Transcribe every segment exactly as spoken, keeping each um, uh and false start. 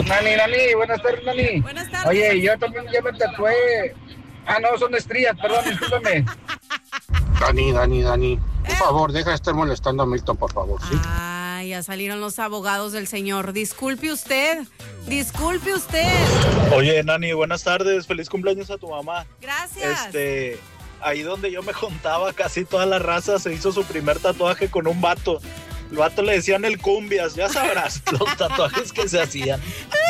Nani, Nani, buenas tardes, Nani. Buenas tardes. Oye, yo también ya me tatué. Ah, no, son estrías, perdón, discúlpame. Dani, Dani, Dani, por favor, deja de estar molestando a Milton, por favor, ¿sí? Ah, ya salieron los abogados del señor. Disculpe usted, disculpe usted. Oye, Nani, buenas tardes, feliz cumpleaños a tu mamá. Gracias. Este, ahí donde yo me contaba, casi toda la raza se hizo su primer tatuaje con un vato. El vato le decían el cumbias, ya sabrás los tatuajes que se hacían.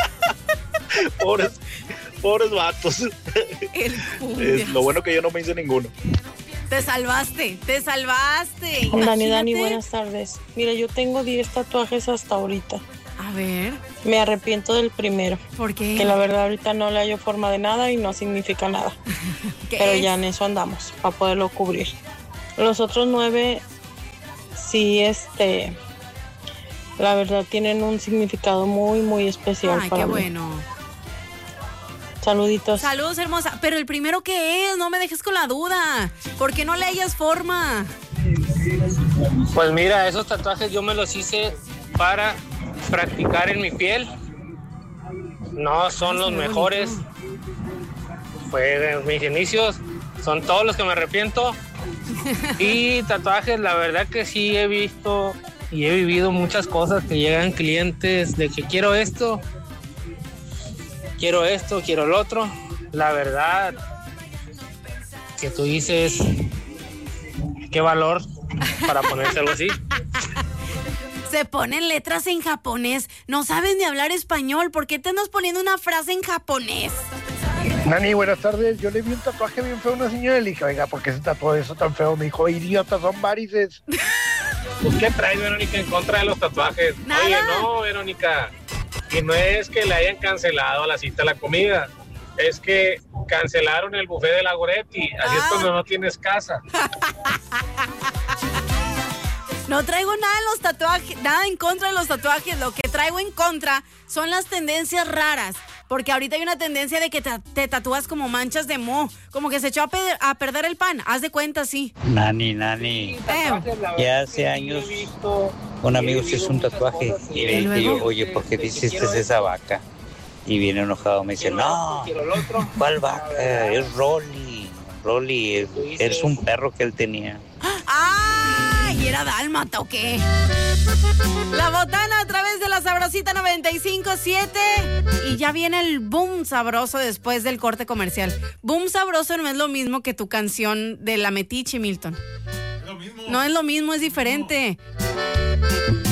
pobres, pobres vatos. El cumbias. Es lo bueno que yo no me hice ninguno. Te salvaste, te salvaste. Dani, Dani, Imagínate. buenas tardes. Mira, yo tengo diez tatuajes hasta ahorita. A ver, Me arrepiento del primero, ¿por qué? que la verdad ahorita no le hallo forma de nada y no significa nada. ¿Qué Pero es? ya en eso andamos, para poderlo cubrir. Los otros nueve, sí, este, la verdad tienen un significado muy, muy especial Ay, para qué mí. bueno. Saluditos. Saludos, hermosa. Pero el primero, ¿qué es? No me dejes con la duda. ¿Por qué no le hayas forma? Pues mira, esos tatuajes yo me los hice para practicar en mi piel. No son Ay, los se ve mejores. bonito. Fue en mis inicios. Son todos los que me arrepiento. Y tatuajes, la verdad que sí he visto y he vivido muchas cosas que llegan clientes de que quiero esto, quiero esto, quiero lo otro. La verdad que tú dices, qué valor para ponérselo así. Se ponen letras en japonés. No saben ni hablar español. ¿Por qué te andas poniendo una frase en japonés? Nani, buenas tardes. Yo le vi un tatuaje bien feo a una señora y le dije, oiga, ¿por qué se tatuó eso tan feo? Me dijo, idiota, son varices. Pues, ¿qué traes, Verónica, en contra de los tatuajes? Nada. Oye, no, Verónica. Y no es que le hayan cancelado a la cita la comida. Es que cancelaron el buffet de la Goretti. Así Ah. es cuando no tienes casa. No traigo nada en los tatuajes, nada en contra de los tatuajes. Lo que traigo en contra son las tendencias raras. Porque ahorita hay una tendencia de que te, te tatúas como manchas de moho. Como que se echó a, pe- a perder el pan. Haz de cuenta, sí. Nani, Nani, Eh, ya hace años un amigo se hizo un tatuaje y le dije yo, oye, ¿por qué te hiciste esa vaca? Y viene enojado, me dice, no, ¿cuál vaca? Es Rolly, Rolly, es, es un perro que él tenía. ¡Ah! ¿Y era dálmata o qué? La botana a través de la Sabrosita noventa y cinco punto siete. Y ya viene el boom sabroso después del corte comercial. Boom sabroso no es lo mismo que tu canción de La Metiche, Milton. No es lo mismo, es diferente.